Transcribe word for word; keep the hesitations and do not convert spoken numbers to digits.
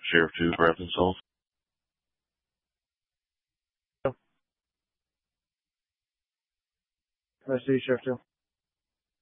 Sheriff two, Grafton South. Nice to see you, Sheriff two.